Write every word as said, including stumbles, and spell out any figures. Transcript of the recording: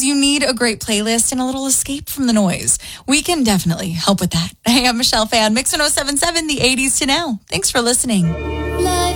you need a great playlist and a little escape from the noise, we can definitely help with that. Hey, I'm Michelle Fan, Mix one oh seven point seven, the eighties to now. Thanks for listening.